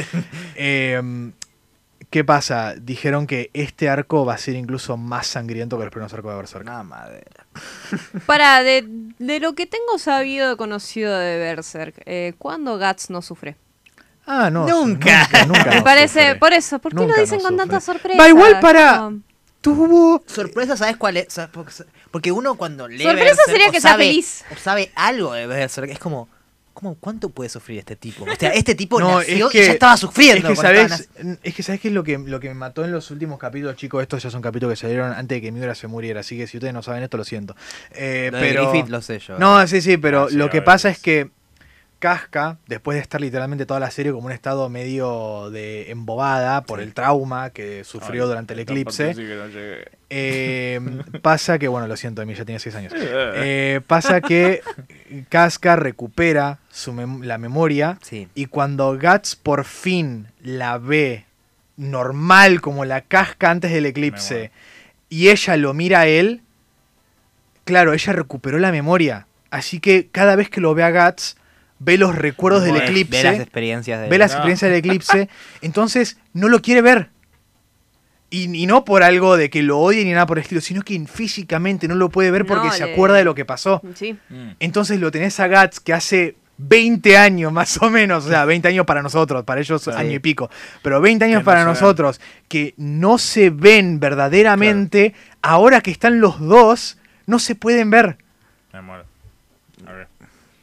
¿Qué pasa? Dijeron que este arco va a ser incluso más sangriento que los primeros arcos de Berserk. Una madera. Para, de lo que tengo sabido y conocido de Berserk, ¿cuándo Guts no sufre? Ah, no. Nunca. nunca Me no parece, sufre. por eso, ¿por qué Nunca lo dicen no con sufre. tanta sorpresa? Va igual para... Como- Tuvo... Sorpresa, ¿sabes cuál es? ¿Sabes? Porque uno cuando lee Sorpresa Berserk sería o que sea sabe, feliz. o sabe algo de Berserk, es como ¿cuánto puede sufrir este tipo? O sea, este tipo No, nació es que- y ya estaba sufriendo. Es que cuando sabes, estaba qué es lo que me mató en los últimos capítulos, chicos. Estos ya son capítulos que salieron antes de que Miura se muriera, así que si ustedes no saben esto, lo siento. Lo de Pero Griffith lo sé yo. no, sí, pero Ah, sí, lo a que ver, pasa sí. es que Casca, después de estar literalmente toda la serie como un estado medio de embobada por el trauma que sufrió durante el eclipse, pasa que, bueno, lo siento, Emi ya tenía 6 años. Pasa que Casca recupera la memoria Sí. y cuando Guts por fin la ve normal como la Casca antes del eclipse y ella lo mira a él, claro, ella recuperó la memoria. Así que cada vez que lo ve a Guts, ve los recuerdos del Ve las eclipse, experiencias de ve las No. experiencias del eclipse, entonces no lo quiere ver. Y no por algo de que lo odie ni nada por el estilo, sino que físicamente no lo puede ver porque No, se acuerda de lo que pasó. Sí. Entonces lo tenés a Guts que hace 20 años más o menos, o sea, 20 años para nosotros, para ellos Claro. año y pico, pero 20 años Que no para se ven. nosotros, que no se ven verdaderamente, ahora que están los dos, no se pueden ver. Me muero. A ver.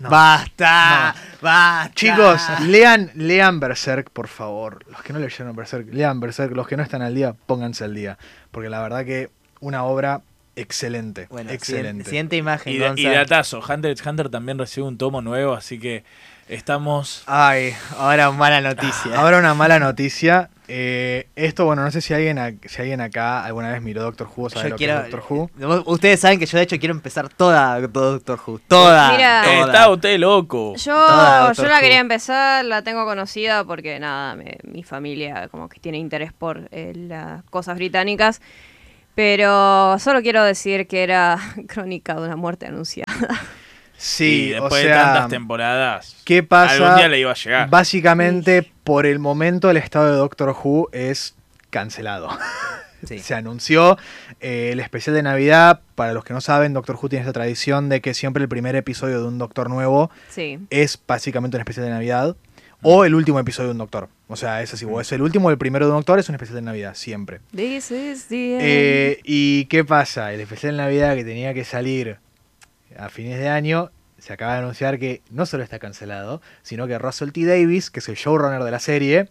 No. Basta. Chicos, lean Berserk, por favor. Los que no leyeron Berserk, lean Berserk. Los que no están al día, pónganse al día. Porque la verdad que una obra excelente. Bueno, excelente. siguiente imagen, Y Gonza. datazo, Hunter x Hunter también recibe un tomo nuevo, así que estamos... Ay, Ahora mala noticia. ahora una mala noticia. Esto, bueno, no sé si alguien acá alguna vez miró Doctor Who o sabe lo que es Doctor Who. Ustedes saben que yo de hecho quiero empezar todo Doctor Who. Toda. Mira. toda. Está usted loco. Toda Doctor Yo la Who. quería empezar, la tengo conocida porque nada, mi familia como que tiene interés por las cosas británicas. Pero solo quiero decir que era crónica de una muerte anunciada. Sí, y después o de sea, tantas temporadas, ¿qué pasa? algún día le iba a llegar. Básicamente, por el momento, el estado de Doctor Who es cancelado. Sí. Se anunció el especial de Navidad. Para los que no saben, Doctor Who tiene esta tradición de que siempre el primer episodio de un Doctor nuevo Sí. es básicamente un especial de Navidad. O el último episodio de un Doctor. O sea, es así. O es el último o el primero de un Doctor, es un especial de Navidad, siempre. This is the end. ¿Y qué pasa? El especial de Navidad que tenía que salir a fines de año, se acaba de anunciar que no solo está cancelado, sino que Russell T. Davies, que es el showrunner de la serie,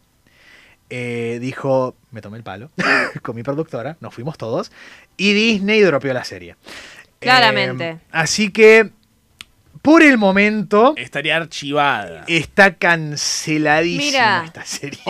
dijo, me tomé el palo con mi productora, nos fuimos todos, y Disney dropeó la serie. Claramente. Así que, por el momento, Estaría archivada. está canceladísima Mira, esta serie.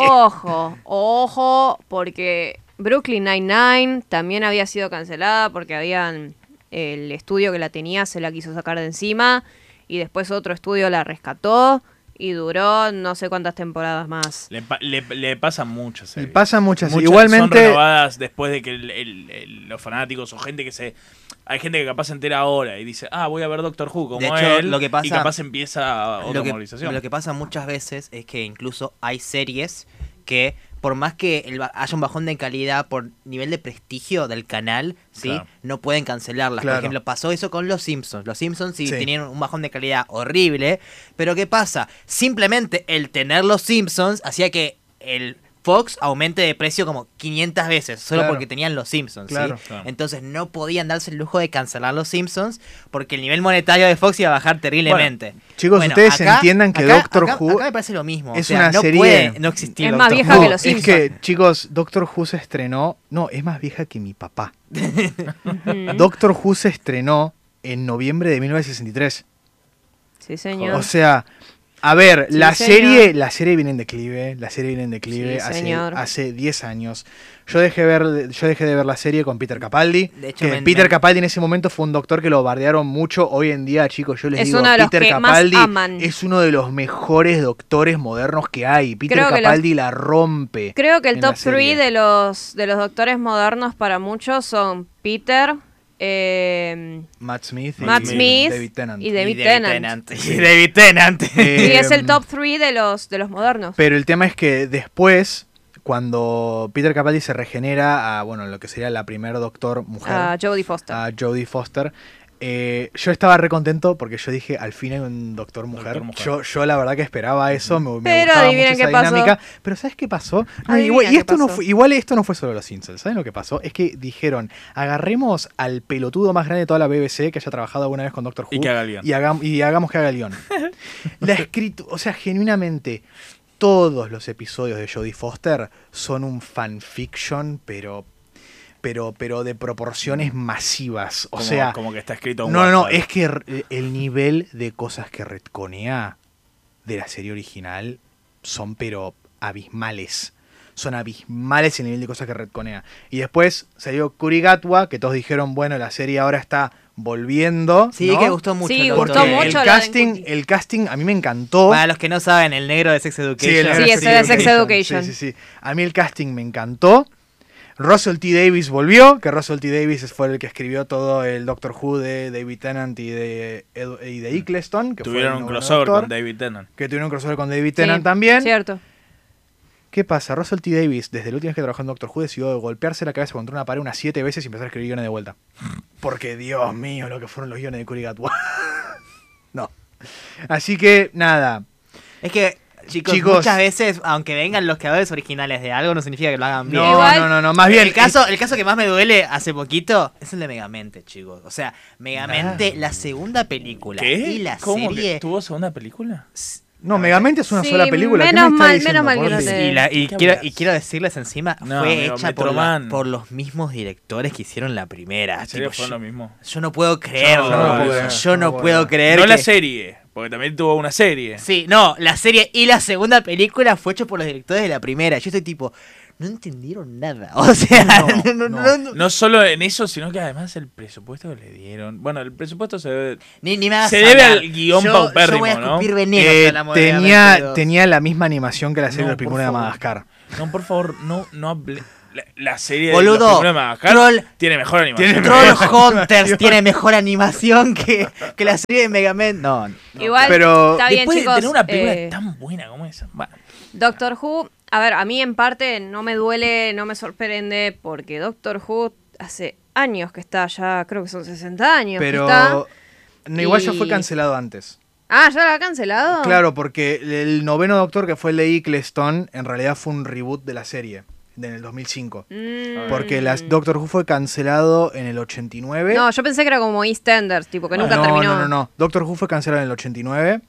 ojo, porque Brooklyn Nine-Nine también había sido cancelada porque el estudio que la tenía se la quiso sacar de encima y después otro estudio la rescató y duró no sé cuántas temporadas más. Le pasan muchas. Y pasan muchas. Son Igualmente, renovadas después de que los fanáticos o gente que se... Hay gente que capaz se entera ahora y dice, voy a ver Doctor Who como De hecho, él, lo que pasa- y capaz empieza otra movilización. Lo que pasa muchas veces es que incluso hay series que, por más que haya un bajón de calidad por nivel de prestigio del canal, ¿sí? Claro. No pueden cancelarlas. Claro. Por ejemplo, pasó eso con Los Simpsons. Los Simpsons sí Sí. tenían un bajón de calidad horrible, pero ¿qué pasa? Simplemente el tener Los Simpsons hacía que el Fox aumente de precio como 500 veces, solo Claro. porque tenían Los Simpsons, ¿sí? Claro. Claro. Entonces no podían darse el lujo de cancelar Los Simpsons porque el nivel monetario de Fox iba a bajar terriblemente. chicos, ustedes entiendan que Doctor Who acá me parece lo mismo. es o sea, una no serie- puede no existir Es Doctor más vieja Who. que los es Simpsons. que, chicos, Doctor Who se estrenó... No, es más vieja que mi papá. Ujú. Doctor Who se estrenó en noviembre de 1963. Sí, señor. O sea, a ver, Sí, la señor. serie viene en declive. La serie viene en declive Sí, señor. hace 10 años. Yo dejé de ver la serie con Peter Capaldi. De hecho, Que Peter Capaldi en ese momento fue un doctor que lo bardearon mucho. Hoy en día, chicos, yo les Es digo, uno de los Peter que más Capaldi aman. es uno de los mejores doctores modernos que hay. Peter Creo que Capaldi la rompe. Creo que el en la top 3 serie. de los doctores modernos para muchos son Peter, Matt Smith y Matt Smith David Tennant. y David Tennant. Y David Tennant. Sí, es el Em, top 3 de los modernos. Pero el tema es que después, cuando Peter Capaldi se regenera a, bueno, lo que sería la primer doctor mujer, A Jodie Foster. a Jodie Foster, yo estaba re contento porque yo dije, al fin hay un doctor mujer. Doctor mujer. Yo la verdad que esperaba eso, me Pero gustaba adivinen mucho esa qué pasó. dinámica. Pero ¿sabes qué pasó? No, Adivina igual, y qué esto no pasó. fue, igual esto no fue solo los Simpsons. ¿Saben lo que pasó? Es que dijeron, agarremos al pelotudo más grande de toda la BBC que haya trabajado alguna vez con Doctor Who Y que haga el guión. y hagamos que haga el guión. La escritura, o sea, genuinamente, todos los episodios de Jodie Foster son un fanfiction, pero de proporciones masivas. O sea, como que está escrito en no, Wattpad. es que el nivel de cosas que retconea de la serie original son pero abismales. Son abismales el nivel de cosas que retconea. Y después salió Kurigatwa, que todos dijeron, bueno, la serie ahora está volviendo. Sí, ¿no? que gustó mucho. Sí, el gustó Doctor Porque Who. mucho. el casting a mí me encantó. Para los que no saben, el negro de Sex Education. el Sí, ese de Sex Education. Sí. A mí el casting me encantó. Russell T. Davies volvió, que Russell T. Davies fue el que escribió todo el Doctor Who de David Tennant y de Eccleston. Que Tuvieron fue el un noveno crossover Doctor, con David Tennant. Que tuvieron un crossover con David Sí, Tennant también. Cierto. ¿Qué pasa? Russell T. Davies, desde la última vez que trabajó en Doctor Who, decidió golpearse la cabeza contra una pared unas 7 veces y empezar a escribir guiones de vuelta. Porque, Dios mío, lo que fueron los guiones de Kurigatwa. No. Así que, nada. Es que Chicos, muchas veces, aunque vengan los creadores originales de algo, no significa que lo hagan bien. No, más bien. El caso que más me duele hace poquito es el de Megamente, chicos. O sea, Megamente, la segunda película y la ¿Cómo serie... que tuvo segunda película? No, Megamente es una sola película. ¿Qué menos me está mal diciendo, que no Porti? te- Y quiero decirles encima, No, fue hecha Metroman. por los mismos directores que hicieron la primera. ¿En serio Tipo, fue yo, lo mismo? yo no puedo creerlo. Yo no lo puedo boludo. creer, Yo no no lo puedo puedo creer No la que- serie, porque también tuvo una serie. Sí, no, la serie y la segunda película fue hecho por los directores de la primera. Yo estoy tipo, no entendieron nada. O sea, no. No solo en eso, sino que además el presupuesto que le dieron. Bueno, el presupuesto se debe. Ni me hagas Se debe hablar. al guión Yo paupérrimo, voy a ¿no? escupir veneno si hablamos de Megamente 2. tenía la misma animación que la serie No, del por Pingüino de favor. Madagascar. No, por favor, no hable. La serie Boludo, de los Pingüinos de Madagascar Troll- tiene mejor animación. Tiene Troll mejor Hunters tiene mejor animación que la serie de Megamente. No. Igual, Pero está bien, Después chicos. de tener una película tan buena como esa. Bueno, Doctor Who, a ver, a mí en parte no me duele, no me sorprende, porque Doctor Who hace años que está, ya creo que son 60 años que está. Pero no, igual ya fue Y- cancelado antes. Ah, ¿ya lo ha cancelado? Claro, porque el noveno Doctor, que fue el de Eccleston, en realidad fue un reboot de la serie, en el 2005. Porque Doctor Who fue cancelado en el 89. No, yo pensé que era como EastEnders, tipo que nunca no, terminó. No. Doctor Who fue cancelado en el 89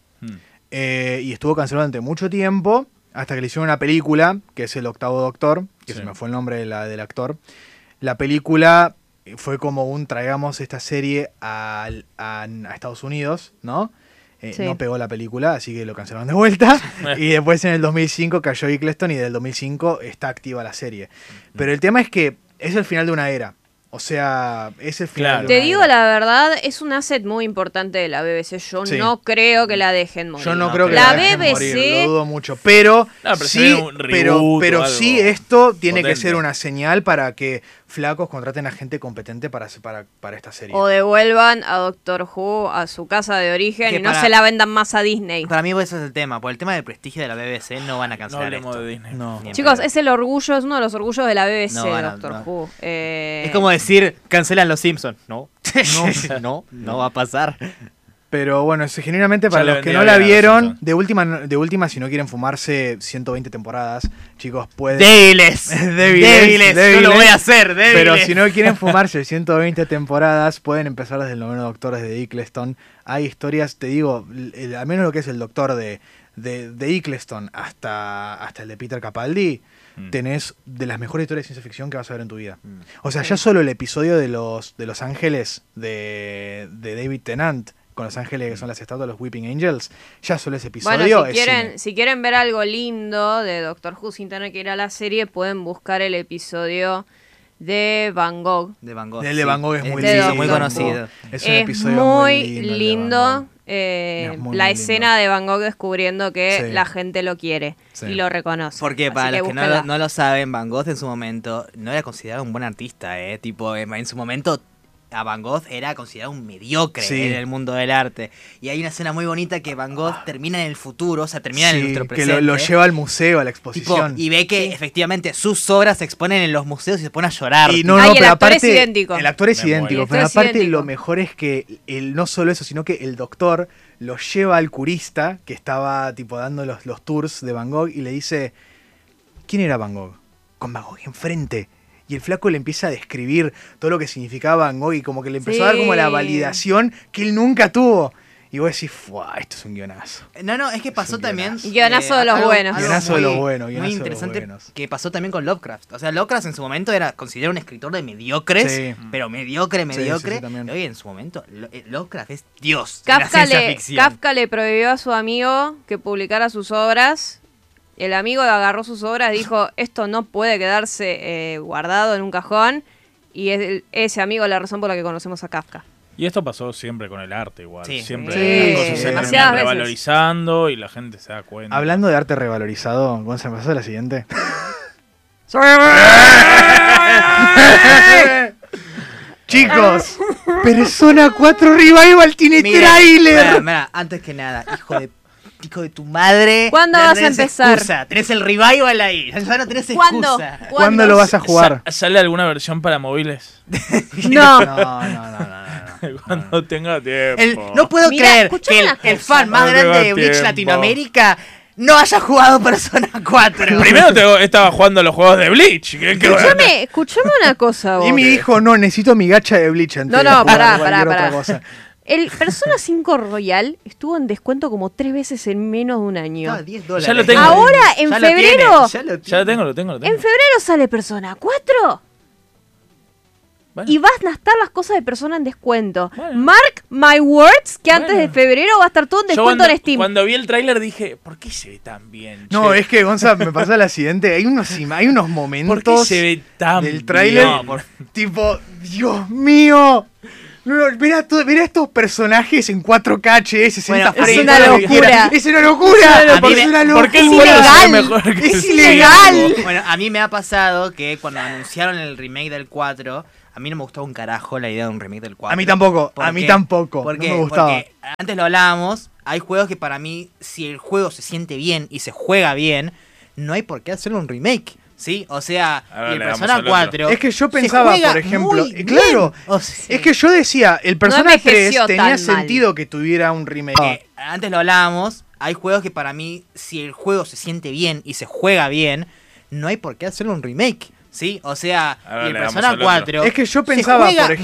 y estuvo cancelado durante mucho tiempo, hasta que le hicieron una película, que es El Octavo Doctor, que Sí. se me fue el nombre del actor. La película fue como traigamos esta serie a Estados Unidos, ¿no? Sí. No pegó la película, así que lo cancelaron de vuelta. Y después en el 2005 cayó Eccleston y del 2005 está activa la serie. Pero el tema es que es el final de una era. O sea, es el final Claro. de Te una digo era. la verdad, es un asset muy importante de la BBC. Yo Sí. no creo que la dejen morir. Yo no No, creo que la dejen BBC morir, lo dudo mucho. Pero No, pero se sí, viene un reboot pero o sí algo esto tiene que potente. ser una señal para que flacos contraten a gente competente para esta serie. O devuelvan a Doctor Who a su casa de origen Que y no para- se la vendan más a Disney. Para mí ese es el tema. Por el tema del prestigio de la BBC no van a no cancelar hablemos esto. de Disney. No. Ni en Chicos, pedo. es el orgullo, es uno de los orgullos de la BBC, No, no, Doctor no. Who. Es como decir, cancelan los Simpsons. No. No va a pasar. Pero bueno, genuinamente para Ya le los que vendría no la bien a los vieron, Simpsons. de última, si no quieren fumarse 120 temporadas, chicos, pueden... Débiles. Débiles, No lo voy a hacer, débiles. Pero si no quieren fumarse 120 temporadas, pueden empezar desde el noveno Doctor, desde Eccleston. Hay historias, te digo, al menos lo que es el Doctor de Eccleston hasta el de Peter Capaldi, tenés de las mejores historias de ciencia ficción que vas a ver en tu vida. O sea, ya solo el episodio de los Ángeles de David Tennant, con los ángeles que son las estatuas, los Weeping Angels, ya solo ese episodio Bueno, es cine. si quieren ver algo lindo de Doctor Who sin tener que ir a la serie, pueden buscar el episodio de Van Gogh. De Van Gogh. El de Van Gogh es muy De lindo. muy Doctor conocido. Es un Es episodio muy el de Van lindo. Gogh. Es muy, La muy escena lindo. de Van Gogh descubriendo que Sí. la gente lo quiere Sí. y lo reconoce. Porque Así para los que búsquenla. no lo saben, Van Gogh en su momento no era considerado un buen artista, Tipo, en su momento a Van Gogh era considerado un mediocre Sí. en el mundo del arte. Y hay una escena muy bonita que Van Gogh termina en el futuro, o sea, termina en Sí, nuestro que presente. lo lleva al museo, a la Tipo, exposición. y ve que efectivamente sus obras se exponen en los museos y se pone a llorar. Y no, Ay, no, el pero actor es aparte, idéntico. el actor es Me idéntico, muero. pero El actor es aparte idéntico. lo mejor es que no solo eso, sino que el doctor lo lleva al curista que estaba tipo dando los tours de Van Gogh y le dice, ¿quién era Van Gogh? Con Van Gogh enfrente. Y el flaco le empieza a describir todo lo que significaba Van Gogh y como que le empezó a dar como la Sí. validación que él nunca tuvo. Y vos decís, ¡fuah! Esto es un guionazo. No, es que pasó un también. guionazo. Guionazo de los buenos. Guionazo de los buenos, Muy guionazo de los interesante buenos. que pasó también con Lovecraft. O sea, Lovecraft en su momento era considerado un escritor de mediocres, Sí. pero mediocre. Sí, sí, también. y hoy en su momento, Lovecraft es Dios de la Kafka ciencia le, ficción. Kafka le prohibió a su amigo que publicara sus obras. El amigo agarró sus obras y dijo, esto no puede quedarse guardado en un cajón. Y es ese amigo la razón por la que conocemos a Kafka. Y esto pasó siempre con el arte igual. Sí. Siempre Sí. las cosas se Demasiadas terminan veces. revalorizando y la gente se da cuenta. Hablando de arte revalorizado, Gonzalo, ¿me pasó la siguiente? Chicos, Persona 4 Revival tiene trailer. Mira, antes que nada, hijo de tu madre. ¿Cuándo ya vas a tenés empezar? excusa, tenés el revival ahí. Ya no tenés ¿Cuándo? excusa. ¿Cuándo lo vas a jugar? ¿Sale alguna versión para móviles? No. No. Cuando tenga tiempo. No puedo Mira, creer escuchame que una el cosa. fan más No grande tengo de Bleach tiempo. Latinoamérica no haya jugado Persona 4. Primero estaba jugando los juegos de Bleach. Escuchame una cosa, vos. Y me dijo, no, necesito mi gacha de Bleach antes No, de jugar pará, cualquier pará. otra cosa. El Persona 5 Royal estuvo en descuento como 3 veces en menos de un año. No, $10. Ya lo tengo. Ahora, en Ya lo febrero. tiene, Ya lo tengo. En febrero sale Persona 4. Bueno. Y van a estar las cosas de Persona en descuento. Bueno. Mark my words que antes Bueno. de febrero va a estar todo en Yo descuento en Steam. Cuando vi el tráiler dije, ¿por qué se ve tan bien? No, che? es que, Gonza, me pasó la siguiente. Hay unos ¿Por qué momentos se ve tan del tráiler, bien? tipo, Dios mío. No, mirá estos personajes en 4K, 60 Bueno, frames. es una todo lo que locura. quieras. Es una locura. A mí Es una ¿Por qué el Es locura. juego se ve ilegal. mejor que Es el ilegal. cinco? Bueno, a mí me ha pasado que cuando anunciaron el remake del 4, a mí no me gustó un carajo la idea de un remake del 4. A mí tampoco, ¿Por a mí qué? tampoco. ¿Por No qué? me gustaba. Porque antes lo hablábamos, hay juegos que para mí, si el juego se siente bien y se juega bien, no hay por qué hacerle un remake. ¿Sí? O sea, Ahora y el le damos Persona al otro. 4. Es que yo se pensaba, juega por ejemplo, muy bien. claro, O sea, es que yo decía, el Persona 3 envejeció tenía tan mal. sentido que tuviera un remake. antes lo hablábamos, hay juegos que para mí, si el juego se siente bien y se juega bien, no hay por qué hacerle un remake. ¿Sí? O sea, Ahora y el le damos Persona al otro. 4. Es que yo se pensaba, juega por